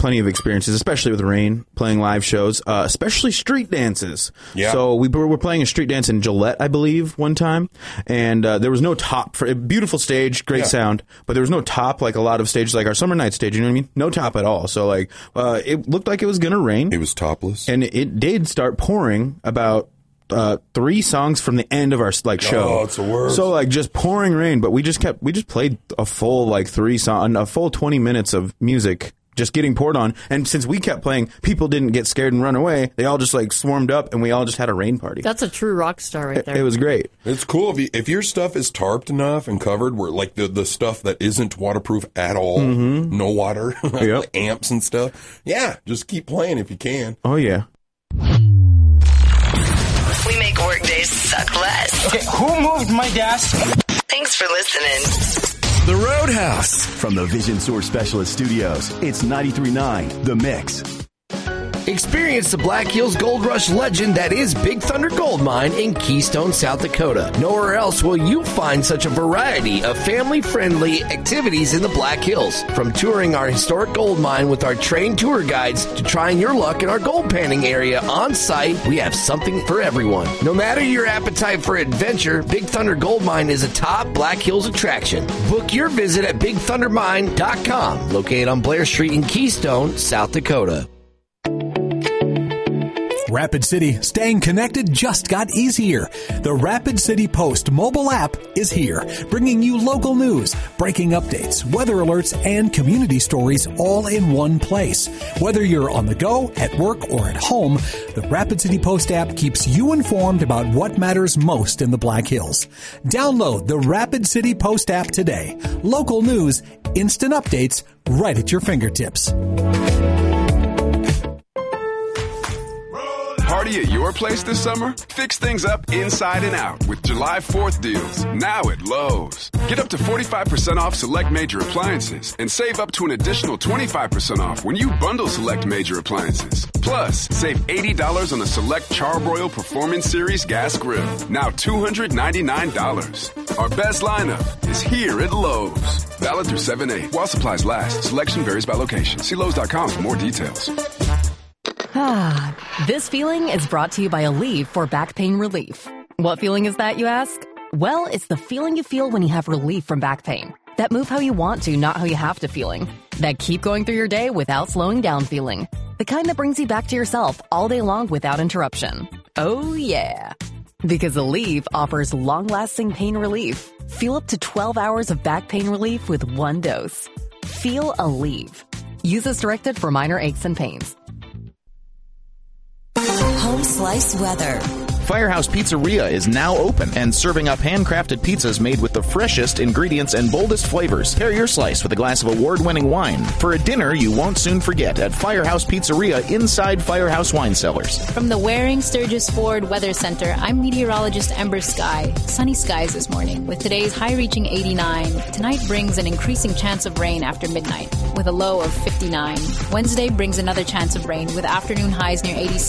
plenty of experiences, especially with rain, playing live shows, especially street dances. Yeah. So we were playing a street dance in Gillette, I believe, one time, and there was no top for a beautiful stage, great sound, but there was no top like a lot of stages, like our Summer Night stage. You know what I mean? No top at all. So like it looked like it was gonna rain. It was topless, and it did start pouring about 3 songs from the end of our show. Oh, it's the worst. So like just pouring rain, but we just played a full like 20 minutes of music just getting poured on. And since we kept playing, people didn't get scared and run away. They all just like swarmed up, and we all just had a rain party. That's a true rock star right there. It was great. It's cool if your stuff is tarped enough and covered, where like the stuff that isn't waterproof at all, no water, amps and stuff. Yeah, just keep playing if you can. Oh yeah. We make workdays suck less. Okay, who moved my desk? Thanks for listening. The Roadhouse from the Vision Source Specialist Studios. It's 93.9 The Mix. Experience the Black Hills Gold Rush legend that is Big Thunder Gold Mine in Keystone, South Dakota. Nowhere else will you find such a variety of family-friendly activities in the Black Hills. From touring our historic gold mine with our trained tour guides to trying your luck in our gold panning area on site, we have something for everyone. No matter your appetite for adventure, Big Thunder Gold Mine is a top Black Hills attraction. Book your visit at BigThunderMine.com, located on Blair Street in Keystone, South Dakota. Rapid City, staying connected just got easier. The Rapid City Post mobile app is here, bringing you local news, breaking updates, weather alerts, and community stories all in one place. Whether you're on the go, at work, or at home, the Rapid City Post app keeps you informed about what matters most in the Black Hills. Download the Rapid City Post app today. Local news, instant updates, right at your fingertips. Party at your place this summer? Fix things up inside and out with July 4th deals, now at Lowe's. Get up to 45% off select major appliances and save up to an additional 25% off when you bundle select major appliances. Plus, save $80 on the select Charbroil Performance Series gas grill, now $299. Our best lineup is here at Lowe's. Valid through 7/8 while supplies last. Selection varies by location. See Lowe's.com for more details. This feeling is brought to you by Aleve for back pain relief. What feeling is that, you ask? Well, it's the feeling you feel when you have relief from back pain. That move how you want to, not how you have to feeling. That keep going through your day without slowing down feeling. The kind that brings you back to yourself all day long without interruption. Oh yeah. Because Aleve offers long-lasting pain relief. Feel up to 12 hours of back pain relief with one dose. Feel Aleve. Use as directed for minor aches and pains. Home Slice weather. Firehouse Pizzeria is now open and serving up handcrafted pizzas made with the freshest ingredients and boldest flavors. Pair your slice with a glass of award-winning wine for a dinner you won't soon forget at Firehouse Pizzeria inside Firehouse Wine Cellars. From the Waring Sturgis Ford Weather Center, I'm meteorologist Ember Sky. Sunny skies this morning with today's high reaching 89. Tonight brings an increasing chance of rain after midnight with a low of 59. Wednesday brings another chance of rain with afternoon highs near 86.